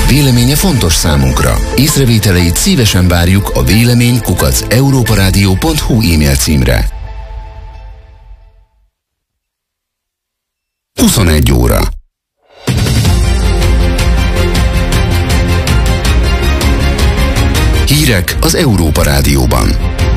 Véleménye fontos számunkra. Észrevételeit szívesen várjuk a vélemény@europaradio.hu e-mail címre. 21 óra. Hírek az Európa Rádióban.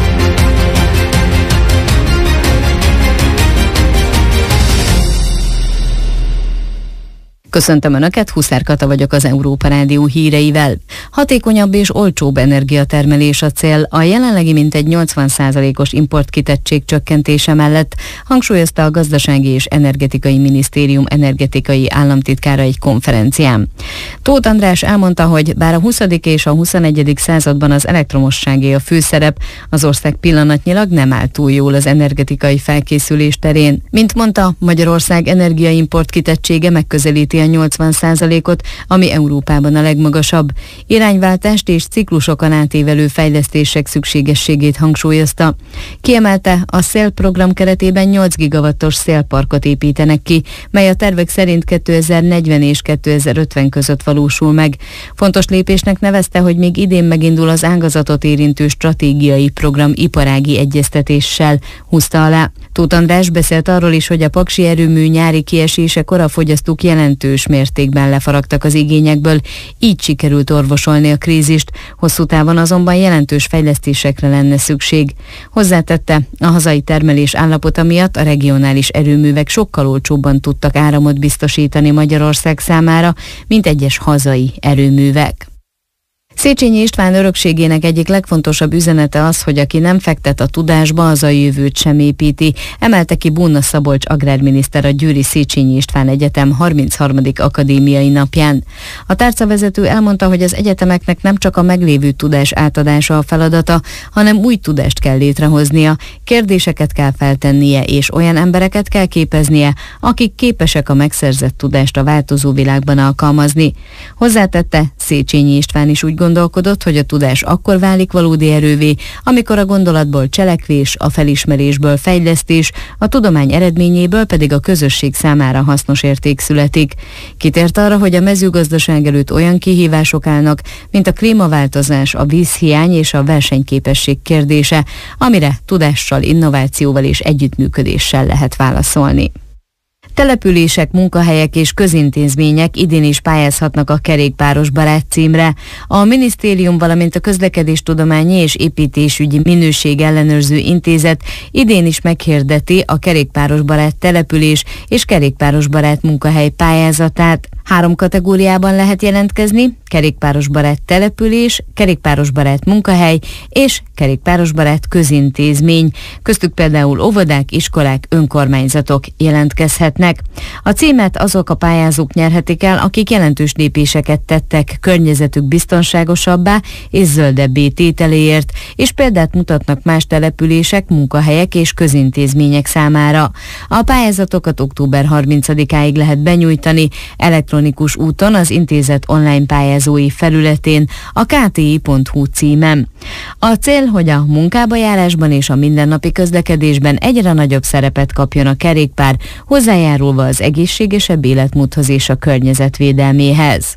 Köszöntöm Önöket, Huszár Kata vagyok az Európa Rádió híreivel. Hatékonyabb és olcsóbb energiatermelés a cél, a jelenlegi mintegy 80%-os importkitettség csökkentése mellett, hangsúlyozta a Gazdasági és Energetikai Minisztérium energetikai államtitkára egy konferencián. Tóth András elmondta, hogy bár a 20. és a 21. században az elektromosságé a főszerep, az ország pillanatnyilag nem áll túl jól az energetikai felkészülés terén. Mint mondta, Magyarország energiaimport kitettsége megközelíti a 80%-ot, ami Európában a legmagasabb. Irányváltást és ciklusokon átívelő fejlesztések szükségességét hangsúlyozta. Kiemelte, a szélprogram keretében 8 gigawattos szélparkot építenek ki, mely a tervek szerint 2040 és 2050 között valósul meg. Fontos lépésnek nevezte, hogy még idén megindul az ágazatot érintő stratégiai program iparági egyeztetéssel, húzta alá. Tóth András beszélt arról is, hogy a paksi erőmű nyári kiesésekor a fogyasztók jelentős mértékben lefaragtak az igényekből, így sikerült orvosolni a krízist, hosszú távon azonban jelentős fejlesztésekre lenne szükség. Hozzátette, a hazai termelés állapota miatt a regionális erőművek sokkal olcsóbban tudtak áramot biztosítani Magyarország számára, mint egyes hazai erőművek. Széchenyi István örökségének egyik legfontosabb üzenete az, hogy aki nem fektet a tudásba, az a jövőt sem építi, emelte ki Bunna Szabolcs agrárminiszter a győri Széchenyi István Egyetem 33. akadémiai napján. A tárcavezető elmondta, hogy az egyetemeknek nem csak a meglévő tudás átadása a feladata, hanem új tudást kell létrehoznia, kérdéseket kell feltennie, és olyan embereket kell képeznie, akik képesek a megszerzett tudást a változó világban alkalmazni. Hozzátette, Széchenyi István is úgy gondolkodott, hogy a tudás akkor válik valódi erővé, amikor a gondolatból cselekvés, a felismerésből fejlesztés, a tudomány eredményéből pedig a közösség számára hasznos érték születik. Kitért arra, hogy a mezőgazdaság előtt olyan kihívások állnak, mint a klímaváltozás, a vízhiány és a versenyképesség kérdése, amire tudással, innovációval és együttműködéssel lehet válaszolni. Települések, munkahelyek és közintézmények idén is pályázhatnak a Kerékpáros Barát címre. A minisztérium, valamint a Közlekedéstudományi és Építésügyi Minőség Ellenőrző Intézet idén is meghirdeti a Kerékpáros Barát település és Kerékpáros Barát munkahely pályázatát. 3 kategóriában lehet jelentkezni: Kerékpáros Barát település, Kerékpáros Barát munkahely és Kerékpáros Barát közintézmény. Köztük például óvodák, iskolák, önkormányzatok jelentkezhetnek. A címet azok a pályázók nyerhetik el, akik jelentős lépéseket tettek környezetük biztonságosabbá és zöldebbé tételéért, és példát mutatnak más települések, munkahelyek és közintézmények számára. A pályázatokat október 30-áig lehet benyújtani elektronikus úton az intézet online pályázói felületén, a kti.hu címen. A cél, hogy a munkába járásban és a mindennapi közlekedésben egyre nagyobb szerepet kapjon a kerékpár, hozzájárulva az egészségesebb életmódhoz és a környezetvédelméhez.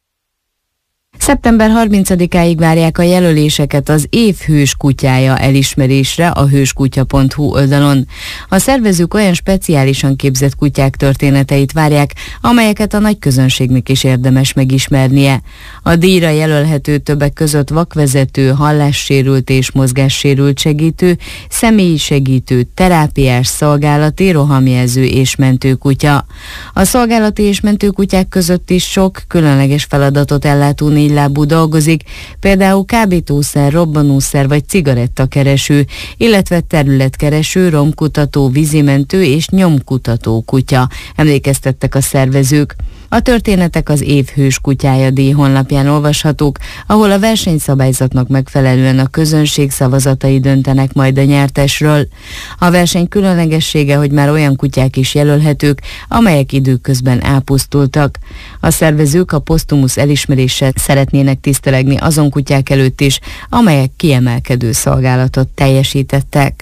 Szeptember 30-áig várják a jelöléseket az év hős kutyája elismerésre a hőskutya.hu oldalon. A szervezők olyan speciálisan képzett kutyák történeteit várják, amelyeket a nagy közönségnek is érdemes megismernie. A díjra jelölhető többek között vakvezető, hallássérült és mozgássérült segítő, személyi segítő, terápiás, szolgálati, rohamjelző és mentőkutya. A szolgálati és mentőkutyák között is sok különleges feladatot ellátó négylábú dolgozik, például kábítószer, robbanószer vagy cigarettakereső, illetve területkereső, romkutató, vízimentő és nyomkutató kutya, emlékeztettek a szervezők. A történetek az év hős kutyája díj honlapján olvashatók, ahol a versenyszabályzatnak megfelelően a közönség szavazatai döntenek majd a nyertesről. A verseny különlegessége, hogy már olyan kutyák is jelölhetők, amelyek időközben elpusztultak. A szervezők a posztumusz elismeréssel szeretnének tisztelegni azon kutyák előtt is, amelyek kiemelkedő szolgálatot teljesítettek.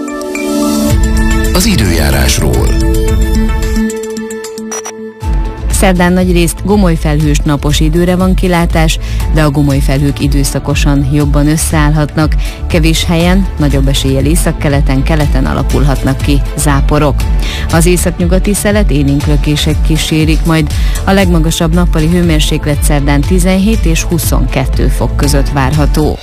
Az időjárásról. Szerdán nagyrészt gomoly felhős napos időre van kilátás, de a gomoly felhők időszakosan jobban összeállhatnak. Kevés helyen, nagyobb eséllyel északkeleten, keleten alakulhatnak ki záporok. Az északnyugati szelet élénklökések kísérik majd. A legmagasabb nappali hőmérséklet szerdán 17 és 22 fok között várható.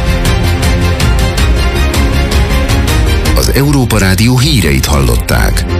Az Európa Rádió híreit hallották.